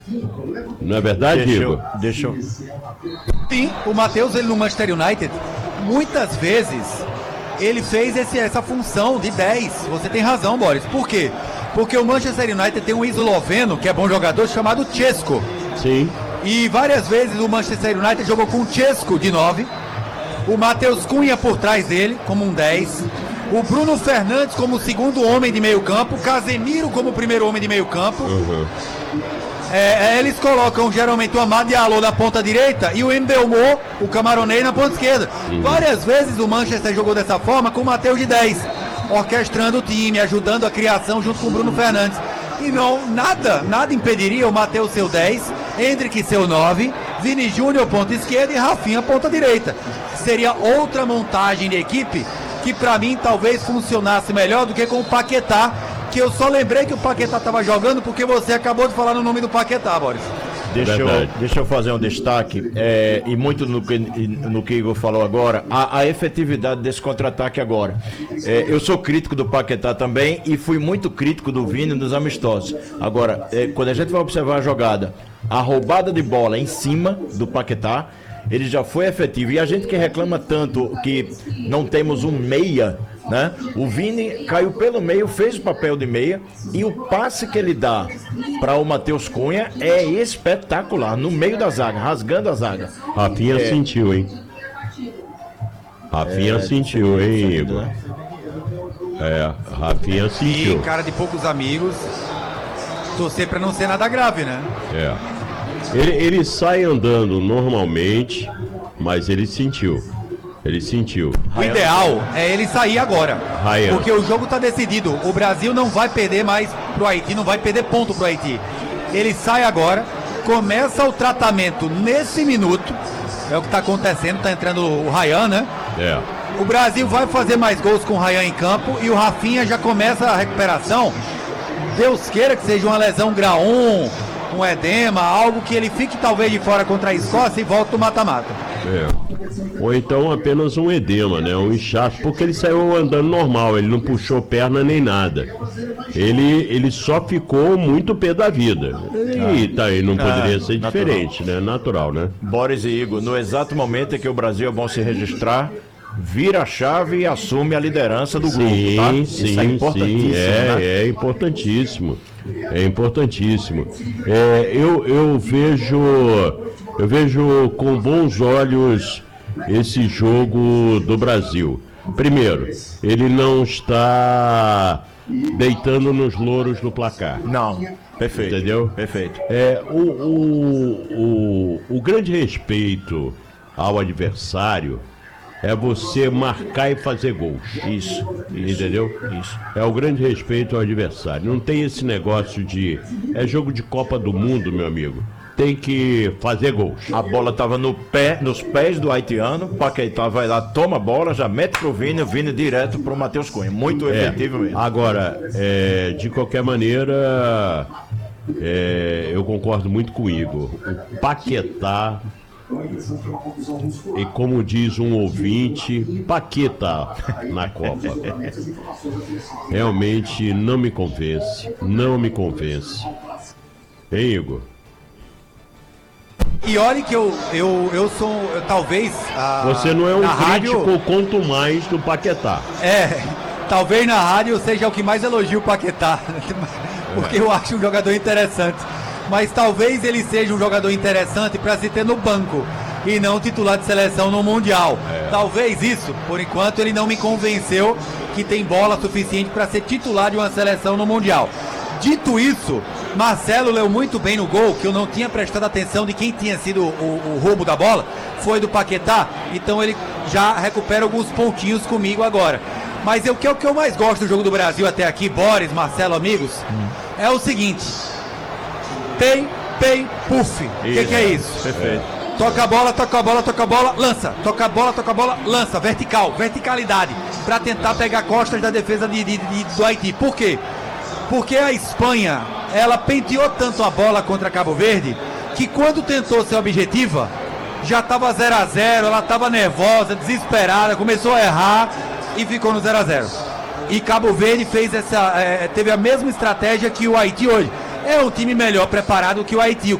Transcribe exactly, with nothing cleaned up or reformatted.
Não é verdade, deixa Igor? Eu, deixa eu... Sim, o Matheus, ele no Manchester United, muitas vezes, ele fez esse, essa função de dez. Você tem razão, Boris. Por quê? Porque o Manchester United tem um esloveno, que é bom jogador, chamado Česko. Sim. E várias vezes o Manchester United jogou com o Česko de nove, o Matheus Cunha por trás dele, como um dez, o Bruno Fernandes como segundo homem de meio campo, Casemiro como primeiro homem de meio campo. Uhum. É, eles colocam geralmente o Amad Diallo na ponta direita e o Mbeumo, o camaronês, na ponta esquerda. Uhum. Várias vezes o Manchester jogou dessa forma com o Matheus de dez, orquestrando o time, ajudando a criação junto com o Bruno Fernandes. E não, nada, nada impediria o Matheus ser o dez, Endrick ser o nove, Vini Júnior ponta esquerda e Rafinha ponta direita. Seria outra montagem de equipe que pra mim talvez funcionasse melhor do que com o Paquetá, que eu só lembrei que o Paquetá estava jogando porque você acabou de falar no nome do Paquetá, Boris. Deixa eu, deixa eu fazer um destaque, é, e muito no que, no que Igor falou agora, a, a efetividade desse contra-ataque agora. É, eu sou crítico do Paquetá também e fui muito crítico do Vini nos amistosos. Agora, é, quando a gente vai observar a jogada, a roubada de bola em cima do Paquetá, ele já foi efetivo. E a gente que reclama tanto que não temos um meia, né? O Vini caiu pelo meio, fez o papel de meia, e o passe que ele dá para o Matheus Cunha é espetacular, no meio da zaga, rasgando a zaga. Rafinha é... sentiu, hein? Rafinha é, sentiu, hein, Igor? Né? É, Rafinha sentiu. E cara de poucos amigos, torcer para não ser nada grave, né? É. Ele, ele sai andando normalmente, mas ele sentiu. Ele sentiu. O ideal é ele sair agora. Ryan. Porque o jogo está decidido. O Brasil não vai perder mais pro Haiti, não vai perder ponto pro Haiti. Ele sai agora, começa o tratamento nesse minuto. É o que está acontecendo, está entrando o Ryan, né? É. O Brasil vai fazer mais gols com o Ryan em campo e o Rafinha já começa a recuperação. Deus queira que seja uma lesão grau um, um edema, algo que ele fique talvez de fora contra a Escócia e volte no mata-mata. É. Ou então apenas um edema, né? Um inchaço, porque ele saiu andando normal, ele não puxou perna nem nada. Ele, ele só ficou muito pé da vida. E tá aí, não poderia ser diferente, né? Natural, né? Boris e Igor, no exato momento em que o Brasil é bom se registrar, vira a chave e assume a liderança do grupo, sim, tá? Sim, Isso é importantíssimo, sim, é, né? é importantíssimo. É importantíssimo. É, eu, eu vejo, eu vejo com bons olhos esse jogo do Brasil. Primeiro, ele não está deitando nos louros do placar. Não, perfeito. Entendeu? Perfeito. É, o, o, o, o grande respeito ao adversário é você marcar e fazer gols. Isso, isso. Entendeu? Isso. É o grande respeito ao adversário. Não tem esse negócio de... É jogo de Copa do Mundo, meu amigo. Tem que fazer gols. A bola estava no pé, nos pés do haitiano. O Paquetá vai lá, toma a bola, já mete pro Vini, o Vini direto pro Matheus Cunha. Muito é. efetivo mesmo. Agora, é, de qualquer maneira, é, eu concordo muito com o Igor. O Paquetá... E como diz um ouvinte, Paquetá na Copa. Realmente não me convence. Não me convence. Hein, Igor? E olha que eu, eu, eu sou, eu, talvez... A, Você não é um crítico, rádio, quanto mais do Paquetá. É, talvez na rádio seja o que mais elogia o Paquetá. Porque eu acho um jogador interessante. Mas talvez ele seja um jogador interessante para se ter no banco e não titular de seleção no Mundial. É. Talvez isso, por enquanto, ele não me convenceu que tem bola suficiente para ser titular de uma seleção no Mundial. Dito isso, Marcelo leu muito bem no gol, que eu não tinha prestado atenção de quem tinha sido o, o, o roubo da bola, foi do Paquetá, então ele já recupera alguns pontinhos comigo agora. Mas o que é o que eu mais gosto do jogo do Brasil até aqui, Boris, Marcelo, amigos, hum. é o seguinte... Pei, pei, puff. O que, que é isso? Perfeito. Toca a bola, toca a bola, toca a bola, lança. Toca a bola, toca a bola, lança. Vertical, verticalidade. Para tentar pegar costas da defesa de, de, de, do Haiti. Por quê? Porque a Espanha, ela penteou tanto a bola contra Cabo Verde, que quando tentou ser objetiva, já estava zero a zero, ela estava nervosa, desesperada, começou a errar e ficou no zero a zero. E Cabo Verde fez essa, é, teve a mesma estratégia que o Haiti hoje. é um time melhor preparado que o Haiti.